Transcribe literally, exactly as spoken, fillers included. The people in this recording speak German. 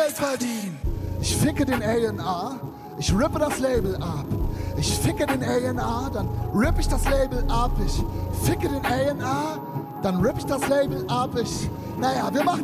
Geld verdienen. Ich ficke den A and R, ich rippe das Label ab. Ich ficke den A and R, dann rippe ich das Label ab. Ich ficke den A and R, dann rippe ich das Label ab. Ich, naja, wir machen